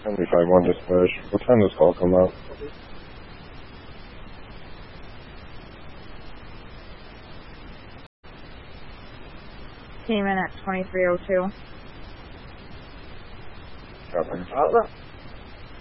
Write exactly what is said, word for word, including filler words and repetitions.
seventy-five one dispatch. What time does call come out? Came in at twenty-three oh two. Copy. Oh, look.